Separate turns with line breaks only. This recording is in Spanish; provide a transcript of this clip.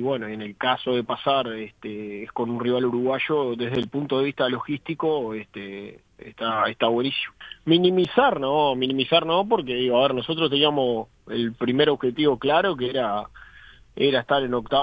bueno, en el caso de pasar es con un rival uruguayo, desde el punto de vista logístico, está buenísimo. Minimizar no, porque digo, a ver, nosotros teníamos el primer objetivo claro, que era estar en octavos